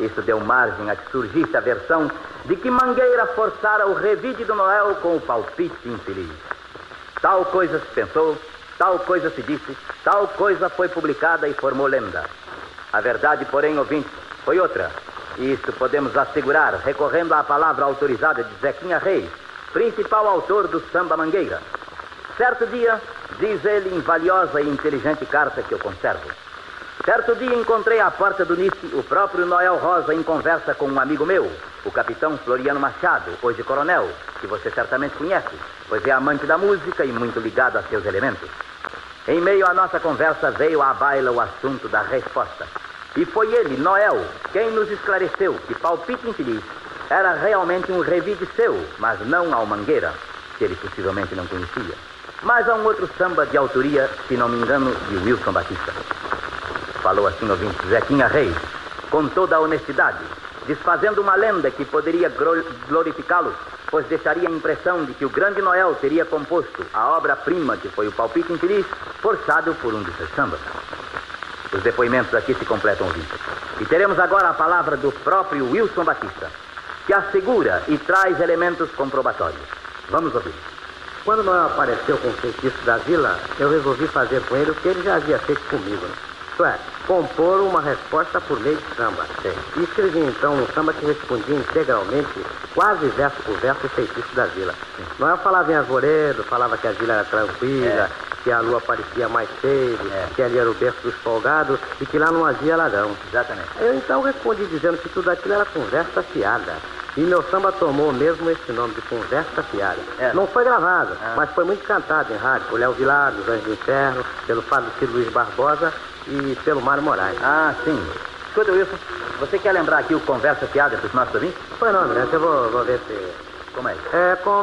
Isso deu margem a que surgisse a versão de que Mangueira forçara o revide do Noel com o palpite infeliz. Tal coisa se pensou, tal coisa se disse, tal coisa foi publicada e formou lenda. A verdade, porém, ouvinte, foi outra. E isso podemos assegurar recorrendo à palavra autorizada de Zequinha Reis, principal autor do Samba Mangueira. Certo dia, diz ele em valiosa e inteligente carta que eu conservo, certo dia encontrei à porta do Nice o próprio Noel Rosa em conversa com um amigo meu, o capitão Floriano Machado, hoje coronel, que você certamente conhece, pois é amante da música e muito ligado a seus elementos. Em meio à nossa conversa veio à baila o assunto da resposta. E foi ele, Noel, quem nos esclareceu que Palpite Infeliz era realmente um revide seu, mas não ao Mangueira, que ele possivelmente não conhecia, mas a um outro samba de autoria, se não me engano, de Wilson Batista. Falou assim, ouvinte, Zequinha Reis, com toda a honestidade, desfazendo uma lenda que poderia glorificá-lo, pois deixaria a impressão de que o grande Noel teria composto a obra-prima que foi o Palpite Infeliz, forçado por um de seus sambas. Os depoimentos aqui se completam, ouvinte. E teremos agora a palavra do próprio Wilson Batista, que assegura e traz elementos comprobatórios. Vamos ouvir. Quando Noel apareceu com o feitiço da vila, eu resolvi fazer com ele o que ele já havia feito comigo. Isto é, compor uma resposta por meio de samba. E escrevi então um samba que respondia integralmente, quase verso por verso, o feitiço da vila. Noel falava em arvoredo, falava que a vila era tranquila, que a lua parecia mais cedo, que ali era o berço dos folgados e que lá não havia ladrão. Exatamente. Eu então respondi dizendo que tudo aquilo era conversa fiada. E meu samba tomou mesmo esse nome de Conversa Fiada. Não foi gravado, mas foi muito cantado em rádio, por Léo Vilar, dos Anjos do Inferno, pelo falecido Luiz Barbosa e pelo Mário Moraes. Ah, sim. Escuta, Wilson, você quer lembrar aqui o Conversa Fiada para os nossos ouvintes? Foi não, Mirante, eu vou ver se... Como é? É com